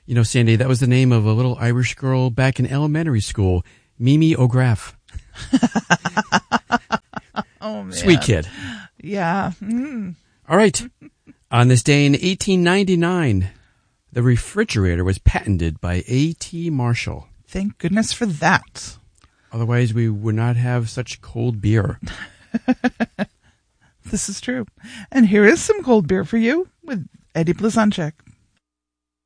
You know, Sandy, that was the name of a little Irish girl back in elementary school, Mimi O'Graff. Oh, man. Sweet kid. Yeah. Mm. All right. On this day in 1899, the refrigerator was patented by A.T. Marshall. Thank goodness for that. Otherwise, we would not have such cold beer. This is true. And here is some cold beer for you with Eddie Blazonczyk.